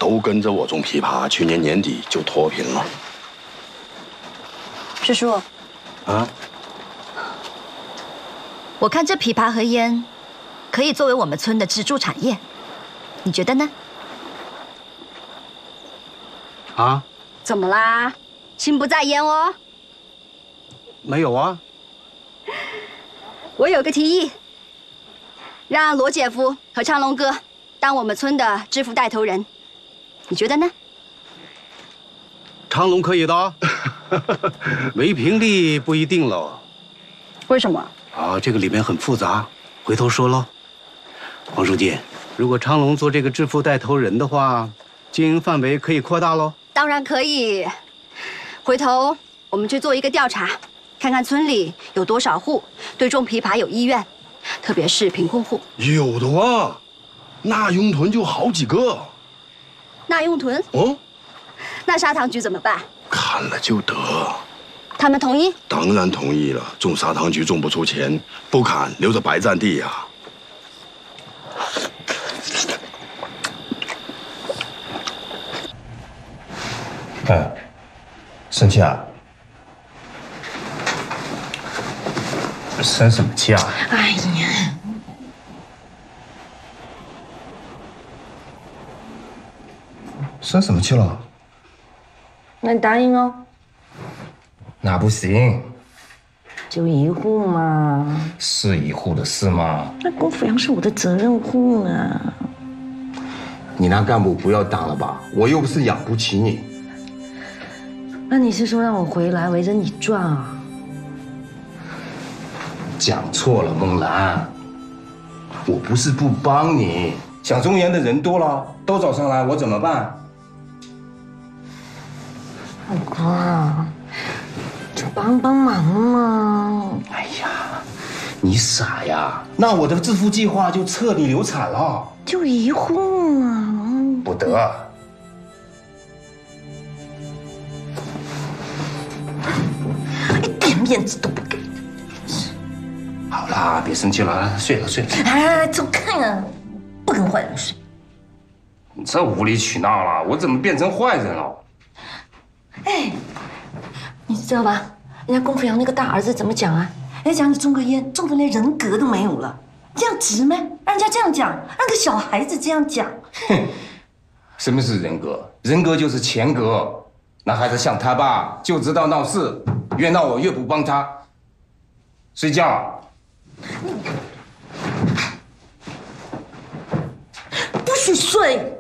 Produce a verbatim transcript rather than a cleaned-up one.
都跟着我种枇杷，去年年底就脱贫了。 叔叔， 啊， 我看这枇杷和烟可以作为我们村的支柱产业，你觉得呢？ 啊？ 怎么啦？心不在焉哦？ 没有啊。 我有个提议，让罗姐夫和昌龙哥当我们村的致富带头人，你觉得呢？ 昌龙可以的，唯平利不一定喽。 为什么？ 啊，这个里面很复杂，回头说喽。黄书记，如果昌龙做这个致富带头人的话，经营范围可以扩大喽。 当然可以。回头我们去做一个调查，看看村里有多少户对种枇杷有意愿，特别是贫困户。 有的啊，那拥屯就好几个。 那拥屯？ 哦。 那砂糖局怎么办？ 砍了就得。 他们同意？ 当然同意了。种砂糖局种不出钱，不砍留着白占地呀、啊。 哎，生气啊？生什么气啊？ 哎呀， 生什么气了？ 那你答应哦。 那不行， 就一户嘛。 是一户的事吗？ 那郭阜阳是我的责任户呢。 你那干部不要当了吧，我又不是养不起你。 那你是说让我回来围着你转啊？ 讲错了，孟兰，我不是不帮你，想中原的人多了，都找上来，我怎么办？ 老公啊，就帮帮忙嘛。 哎呀，你傻呀？那我的致富计划就彻底流产了。 就一户啊。 不得。 一点面子都不给。 好啦，别生气了，睡了睡了。 哎，走开啊！不跟坏人睡。 你这无理取闹了，我怎么变成坏人了？ 哎，你知道吧？人家龚阜阳那个大儿子怎么讲啊？人家讲你种个烟，种的连人格都没有了，这样值吗？让人家这样讲，让个小孩子这样讲。 哼，什么是人格？人格就是钱格。那孩子像他爸，就知道闹事，越闹我越不帮他。睡觉。 不许睡！